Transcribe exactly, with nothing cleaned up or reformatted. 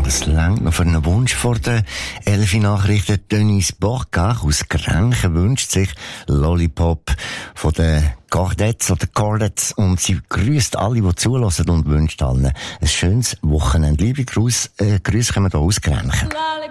das längt noch für einen Wunsch vor den Elfi Nachrichten. Denise Borgach aus Grenchen wünscht sich Lollipop von den Cordettes oder Cordettes und sie grüßt alle, die zulassen und wünscht allen ein schönes Wochenende. Liebe Grüße, äh, Grüße kommen hier aus Grenchen.